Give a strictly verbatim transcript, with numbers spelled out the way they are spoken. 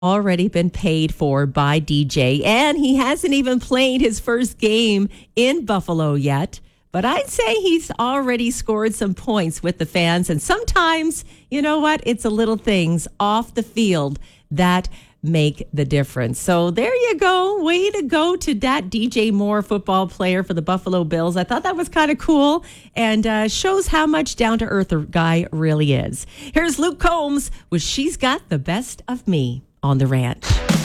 already been paid for by D J, and he hasn't even played his first game in Buffalo yet. But I'd say he's already scored some points with the fans. And sometimes, you know what? It's the little things off the field that make the difference. So there you go. Way to go to that D J Moore, football player for the Buffalo Bills. I thought that was kind of cool and uh, shows how much down-to-earth the guy really is. Here's Luke Combs with She's Got the Best of Me on The Ranch.